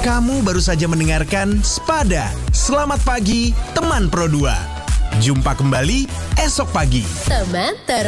Kamu baru saja mendengarkan Spada. Selamat pagi, teman Pro 2. Jumpa kembali esok pagi. Teman